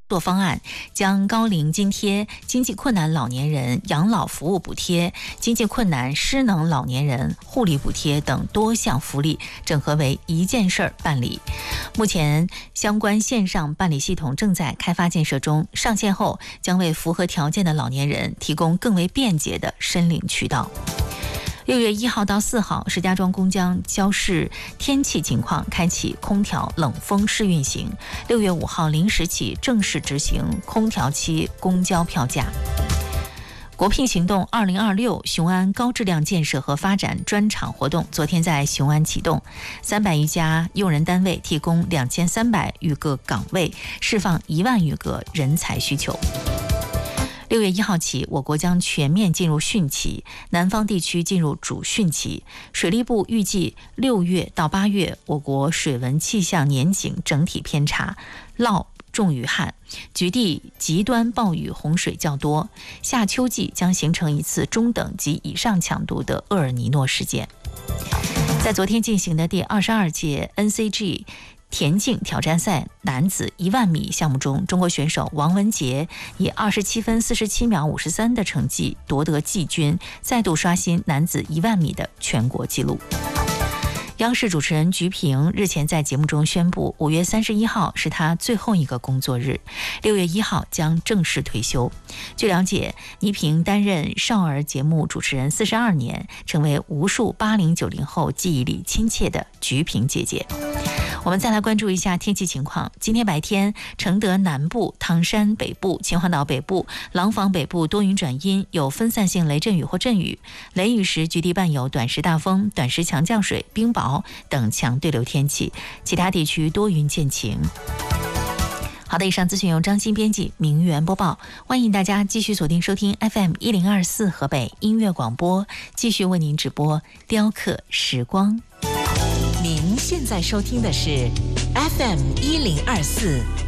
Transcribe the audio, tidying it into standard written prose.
作方案，将高龄津贴、经济困难老年人养老服务补贴、经济困难失能老年人护理补贴等多项福利整合为一件事儿办理。目前相关线上办理系统正在开发建设中，上线后将为符合条件的老年人提供更为便捷的申领渠道。6月1号到4号，石家庄公交交市天气情况开启空调冷风试运行。6月5号0时起正式执行空调期公交票价。国聘行动2026雄安高质量建设和发展专场活动昨天在雄安启动，300余家用人单位提供2300余个岗位，释放1万余个人才需求。6月1号起，我国将全面进入汛期，南方地区进入主汛期。水利部预计6月到8月，我国水文气象年景整体偏差，涝重于旱，局地极端暴雨洪水较多，夏秋季将形成一次中等及以上强度的厄尔尼诺事件。在昨天进行的第22届 NCG田径挑战赛男子1万米项目中，中国选手王文杰以27分47秒53的成绩夺得季军，再度刷新男子1万米的全国纪录。央视主持人鞠萍日前在节目中宣布，5月31号是他最后一个工作日，6月1号将正式退休。据了解，倪萍担任少儿节目主持人42年，成为无数80、90后记忆里亲切的鞠萍姐姐。我们再来关注一下天气情况。今天白天，承德南部、唐山北部、秦皇岛北部、廊坊北部多云转阴，有分散性雷阵雨或阵雨，雷雨时局地伴有短时大风、短时强降水、冰雹等强对流天气，其他地区多云见晴。好的，以上资讯由张欣编辑，明媛播报。欢迎大家继续锁定收听 FM1024 河北音乐广播，继续为您直播雕刻时光。 您现在收听的是 FM1024